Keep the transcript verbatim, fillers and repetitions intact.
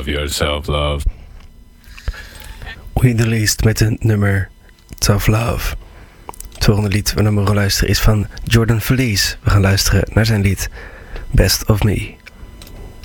love yourself, love. We The Least met een nummer Tough Love. Het volgende lied waar we naar mogen luisteren is van Jordan Feliz. We gaan luisteren naar zijn lied Best of Me.